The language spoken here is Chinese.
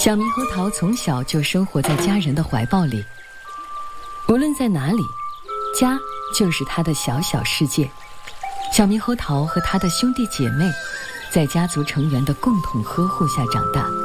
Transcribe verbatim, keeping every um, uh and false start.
小猕猴桃从小就生活在家人的怀抱里，无论在哪里，家就是他的小小世界。小猕猴桃和他的兄弟姐妹在家族成员的共同呵护下长大。